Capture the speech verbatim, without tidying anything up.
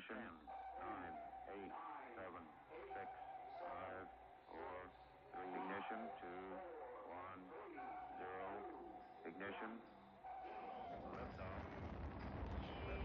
Ignition. Nine, eight, seven, six, five, four, three. Ignition. Two, one, zero. Ignition.